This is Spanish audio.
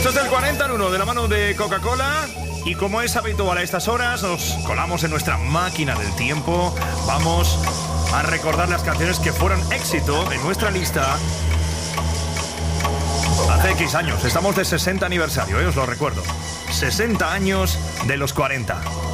Esto es del 40 en 1 de la mano de Coca-Cola. Y como es habitual a estas horas, nos colamos en nuestra máquina del tiempo. Vamos a recordar las canciones que fueron éxito en nuestra lista hace X años. Estamos de 60 aniversario, os lo recuerdo. 60 años de los 40.